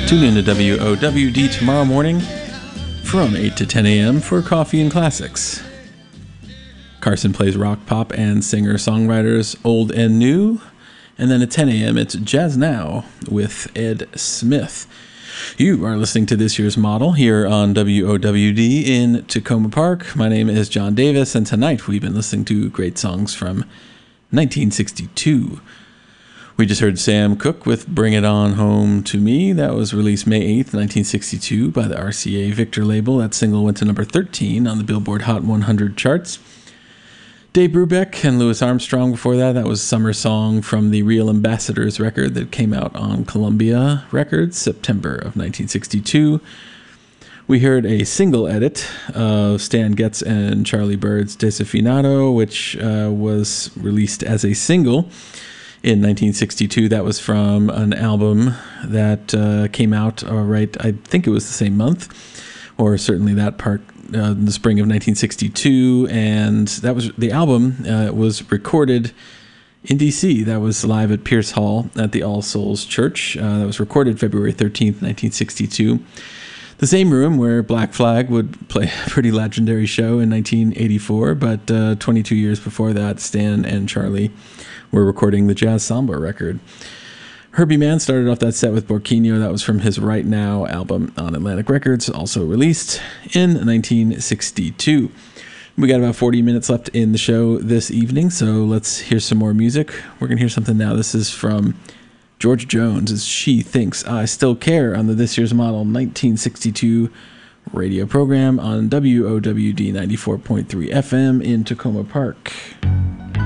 Tune in to WOWD tomorrow morning from 8 to 10 a.m. for Coffee and Classics. Carson plays rock, pop, and singer-songwriters old and new. And then at 10 a.m. it's Jazz Now with Ed Smith. You are listening to this year's model here on WOWD in Tacoma Park. My name is John Davis, and tonight we've been listening to great songs from 1962. We just heard Sam Cooke with Bring It On Home to Me. That was released May 8th, 1962 by the RCA Victor label. That single went to number 13 on the Billboard Hot 100 charts. Dave Brubeck and Louis Armstrong before that. That was Summer Song from the Real Ambassadors record that came out on Columbia Records, September of 1962. We heard a single edit of Stan Getz and Charlie Bird's Desafinado, which was released as a single in 1962. That was from an album that came out, I think it was the same month, or certainly that part, in the spring of 1962, and that was the album was recorded in D.C. That was live at Pierce Hall at the All Souls Church. That was recorded February 13th, 1962. The same room where Black Flag would play a pretty legendary show in 1984, but 22 years before that, Stan and Charlie were recording the Jazz Samba record. Herbie Mann started off that set with Borquinho. That was from his Right Now album on Atlantic Records, also released in 1962. We got about 40 minutes left in the show this evening, so let's hear some more music. We're going to hear something now. This is from George Jones as She Thinks I Still Care on the This Year's Model 1962 radio program on WOWD 94.3 FM in Tacoma Park.